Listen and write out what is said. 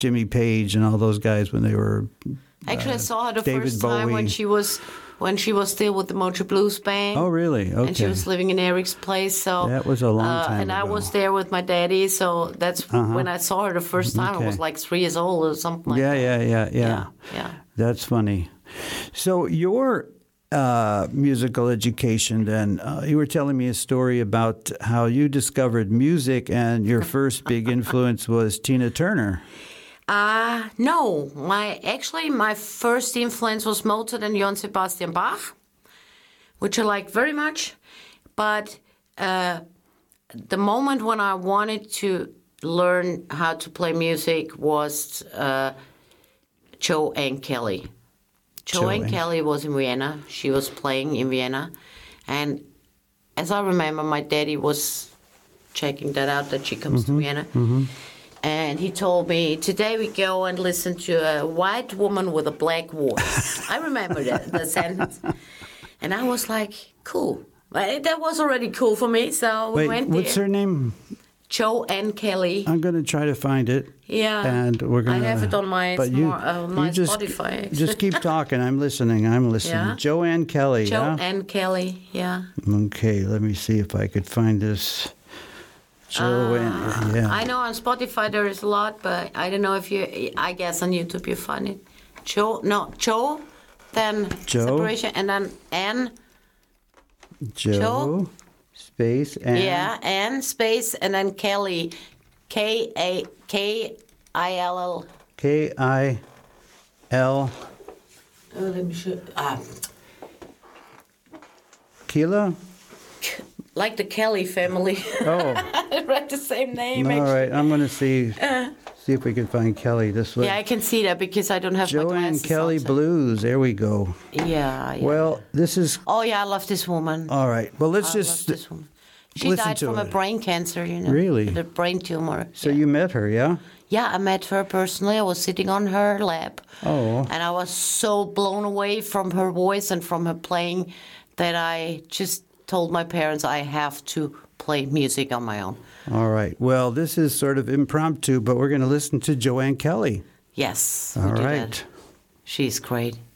Jimmy Page and all those guys when they were. Actually, I saw her the David first time Bowie. when she was still with the Mojo Blues Band. Oh, really? Okay. And she was living in Eric's place. So that was a long time and ago. I was there with my daddy. So that's when I saw her the first time. I was like 3 years old or something like that. Yeah. That's funny. So your musical education, then, you were telling me a story about how you discovered music, and your first big influence was Tina Turner. No, my first influence was Mozart and Johann Sebastian Bach, which I like very much. But the moment when I wanted to learn how to play music was Joanne Kelly. Joanne Kelly was in Vienna. She was playing in Vienna. And as I remember, my daddy was checking that out, that she comes to Vienna. Mm-hmm. And he told me, today we go and listen to a white woman with a black voice. I remember the sentence. And I was like, cool. That was already cool for me, so we went there. What's her name? Joanne Kelly. I'm going to try to find it. Yeah. And we're going to... I have it on my Spotify. Just keep talking. I'm listening. Yeah. Joanne Kelly, Joanne Kelly, yeah. Okay, let me see if I could find this... I know on Spotify there is a lot, but I don't know if I guess on YouTube you find it. Joe, then separation, and then N. Joe, space, N. Yeah, N, space, and then Kelly. K-I-L-L. K-I-L. Oh, let me show. Keela? Like the Kelly family. Oh. Right, the same name. All actually. right, I'm going to see if we can find Kelly this way. Yeah, I can see that because I don't have my Joanne glasses Kelly on, so. Blues. There we go. Yeah. Well, this is... Oh, yeah, I love this woman. All right. Well, let's I just... love this woman. She died from a brain cancer, Really? The brain tumor. So you met her, yeah? Yeah, I met her personally. I was sitting on her lap. Oh. And I was so blown away from her voice and from her playing that I just told my parents I have to play music on my own. All right. Well, this is sort of impromptu, but we're going to listen to Joanne Kelly. Yes. All right. She's great.